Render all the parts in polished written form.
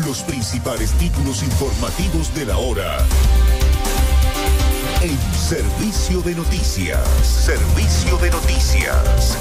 Los principales títulos informativos de la hora. En Servicio de Noticias. Servicio de Noticias.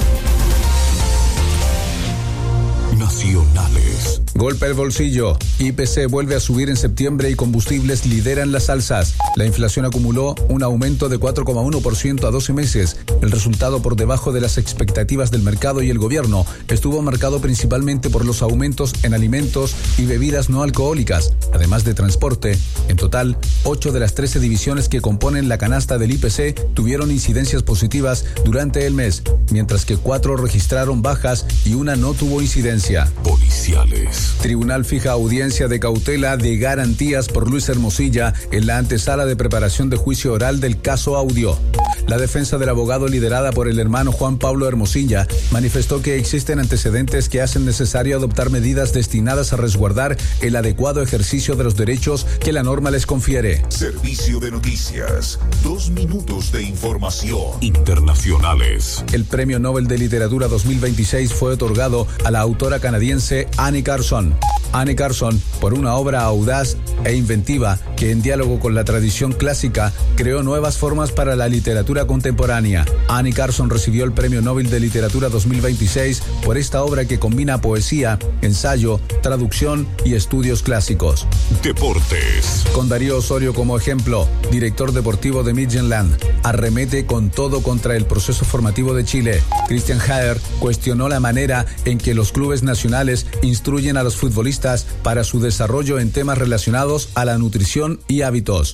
Nacionales. Golpe al bolsillo. IPC vuelve a subir en septiembre y combustibles lideran las alzas. La inflación acumuló un aumento de 4,1% a 12 meses. El resultado por debajo de las expectativas del mercado y el gobierno estuvo marcado principalmente por los aumentos en alimentos y bebidas no alcohólicas, además de transporte. En total, 8 de las 13 divisiones que componen la canasta del IPC tuvieron incidencias positivas durante el mes, mientras que 4 registraron bajas y una no tuvo incidencia. Policiales. Tribunal fija audiencia de cautela de garantías por Luis Hermosilla en la antesala de preparación de juicio oral del caso Audio. La defensa del abogado liderada por el hermano Juan Pablo Hermosilla manifestó que existen antecedentes que hacen necesario adoptar medidas destinadas a resguardar el adecuado ejercicio de los derechos que la norma les confiere. Servicio de Noticias. 2 minutos de información. Internacionales. El Premio Nobel de Literatura 2026 fue otorgado a la autora canadiense Annie Carson. Annie Carson, por una obra audaz e inventiva que en diálogo con la tradición clásica creó nuevas formas para la literatura contemporánea. Annie Carson recibió el Premio Nobel de Literatura 2026 por esta obra que combina poesía, ensayo, traducción y estudios clásicos. Deportes. Con Darío Osorio como ejemplo, director deportivo de Midtjylland, arremete con todo contra el proceso formativo de Chile. Christian Haer cuestionó la manera en que los clubes nacionales instruyen a los futbolistas para su desarrollo en temas relacionados a la nutrición y hábitos.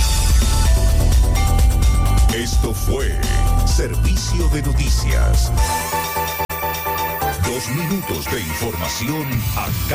Esto fue Servicio de Noticias. 2 minutos de información acá.